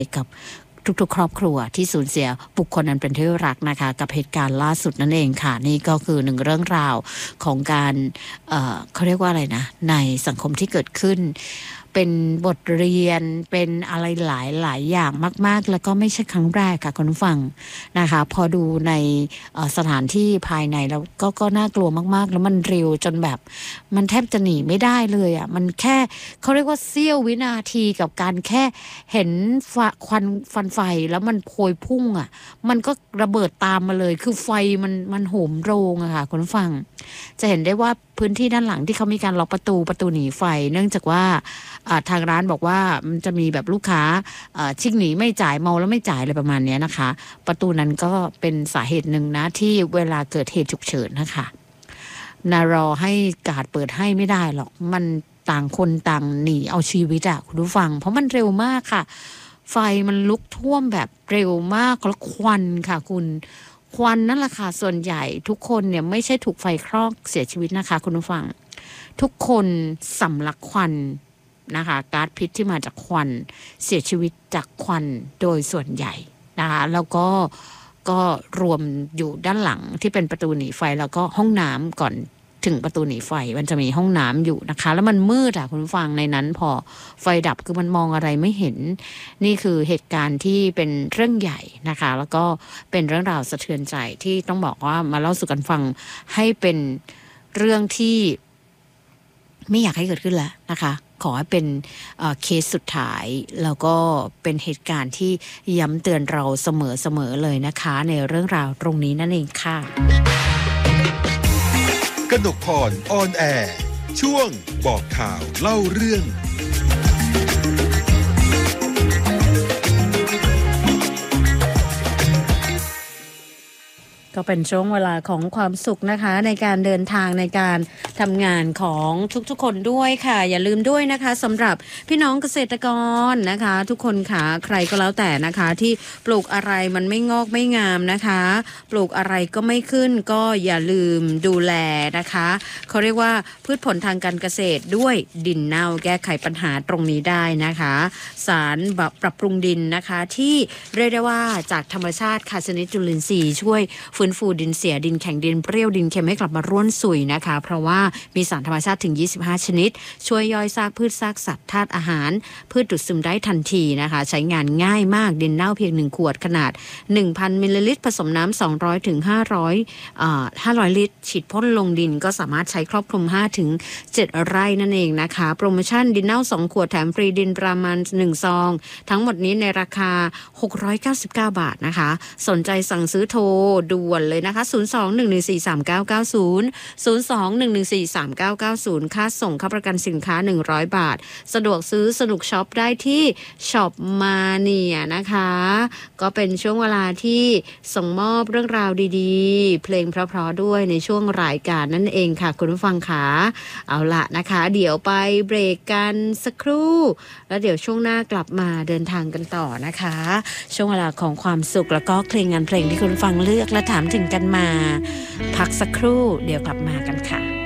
กับทุกๆครอบครัวที่สูญเสียบุคคลอันเป็นที่รักนะคะกับเหตุการณ์ล่าสุดนั่นเองค่ะนี่ก็คือหนึ่งเรื่องราวของการเขาเรียกว่าอะไรนะในสังคมที่เกิดขึ้นเป็นบทเรียนเป็นอะไรหลายอย่างมากๆแล้วก็ไม่ใช่ครั้งแรกค่ะคุณผู้ฟังนะคะพอดูในสถานที่ภายในแล้วก็น่ากลัวมากๆแล้วมันเร็วจนแบบมันแทบจะหนีไม่ได้เลยอ่ะมันแค่เขาเรียกว่าเสี้ยววินาทีกับการแค่เห็นควันฟันไฟแล้วมันโพยพุ่งอ่ะมันก็ระเบิดตามมาเลยคือไฟมันโหมโรงอะค่ะคุณผู้ฟังจะเห็นได้ว่าพื้นที่ด้านหลังที่เขามีการล็อกประตูหนีไฟเนื่องจากว่าทางร้านบอกว่ามันจะมีแบบลูกค้าชิ่งหนีไม่จ่ายเมาแล้วไม่จ่ายอะไรประมาณนี้นะคะประตูนั้นก็เป็นสาเหตุหนึ่งนะที่เวลาเกิดเหตุฉุกเฉินนะคะรอให้การเปิดให้ไม่ได้หรอกมันต่างคนต่างหนีเอาชีวิตอะคุณผู้ฟังเพราะมันเร็วมากค่ะไฟมันลุกท่วมแบบเร็วมากแล้วควันค่ะคุณควันนั่นแหละค่ะส่วนใหญ่ทุกคนเนี่ยไม่ใช่ถูกไฟคลอกเสียชีวิตนะคะคุณผู้ฟังทุกคนสำลักควันนะคะก๊าซพิษที่มาจากควันเสียชีวิตจากควันโดยส่วนใหญ่นะคะแล้วก็รวมอยู่ด้านหลังที่เป็นประตูหนีไฟแล้วก็ห้องน้ำก่อนถึงประตูหนีไฟมันจะมีห้องน้ำอยู่นะคะแล้วมันมืดอ่ะคุณผู้ฟังในนั้นพอไฟดับคือมันมองอะไรไม่เห็นนี่คือเหตุการณ์ที่เป็นเรื่องใหญ่นะคะแล้วก็เป็นเรื่องราวสะเทือนใจที่ต้องบอกว่ามาเล่าสู่กันฟังให้เป็นเรื่องที่ไม่อยากให้เกิดขึ้นแล้วนะคะขอให้เป็นเคสสุดท้ายแล้วก็เป็นเหตุการณ์ที่ย้ำเตือนเราเสมอเลยนะคะในเรื่องราวตรงนี้นั่นเองค่ะกนกพรออนแอร์ช่วงบอกข่าวเล่าเรื่องก็เป็นช่วงเวลาของความสุขนะคะในการเดินทางในการทำงานของทุกๆคนด้วยค่ะอย่าลืมด้วยนะคะสำหรับพี่น้องเกษตรกรนะคะทุกคนค่ะใครก็แล้วแต่นะคะที่ปลูกอะไรมันไม่งอกไม่งามนะคะปลูกอะไรก็ไม่ขึ้นก็อย่าลืมดูแลนะคะเขาเรียกว่าพืชผลทางการเกษตรด้วยดินเน่าแก้ไขปัญหาตรงนี้ได้นะคะสารปรับปรุงดินนะคะที่เรียกได้ว่าจากธรรมชาติค่ะชนิดจุลินทรีย์ช่วยฟื้นฟูดินเสียดินแข็งดินเปรี้ยวดินเค็มให้กลับมาร่วนสุยนะคะเพราะว่ามีสารธรรมชาติถึง25ชนิดช่วยย่อยซากพืชซากสัตว์ธาตุอาหารพืชดูดซึมได้ทันทีนะคะใช้งานง่ายมากดินเน่าเพียง1ขวดขนาด 1,000 มิลลิลิตรผสมน้ำ200ถึง500ลิตรฉีดพ่นลงดินก็สามารถใช้ครอบคลุม5ถึง7ไร่นั่นเองนะคะโปรโมชั่นดินเน่า2ขวดแถมฟรีดินประมาณ1ซองทั้งหมดนี้ในราคา699บาทนะคะสนใจสั่งซื้อโทรด่วนเลยนะคะ02-114-3990 02-114-3990ค่าส่งค่าประกันสินค้า100บาทสะดวกซื้อสนุกช็อปได้ที่ช็อปมาเนียนะคะก็เป็นช่วงเวลาที่ส่งมอบเรื่องราวดีๆเพลงเพราะๆด้วยในช่วงรายการนั่นเองค่ะคุณผู้ฟังค่ะเอาละนะคะเดี๋ยวไปเบรกกันสักครู่แล้วเดี๋ยวช่วงหน้ากลับมาเดินทางกันต่อนะคะช่วงเวลาของความสุขแล้วก็เพลงงานเพลงที่คุณฟังเลือกและถามถึงกันมาพักสักครู่เดี๋ยวกลับมากันค่ะ